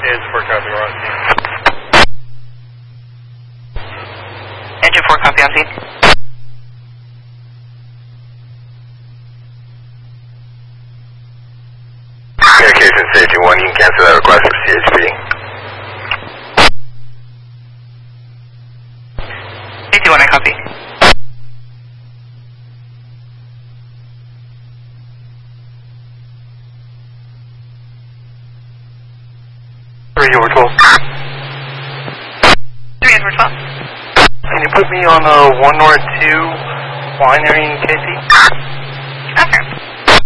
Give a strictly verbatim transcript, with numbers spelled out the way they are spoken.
Is for copy, we're on scene. Engine four, copy on scene. Communication Safety one, you can cancel that request for C H P. Safety one, I copy. three over twelve. three over twelve. Can you put me on a one or two binary in K C? Okay.